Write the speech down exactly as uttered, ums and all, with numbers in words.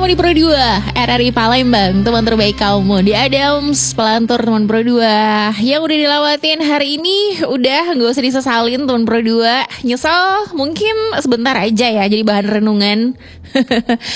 kamu di Pro dua R R I Palembang, teman terbaik kamu di Adams, pelantur teman Pro dua. Yang udah dilewatin hari ini udah gak usah disesalin teman Pro dua. Nyesel mungkin sebentar aja ya, jadi bahan renungan.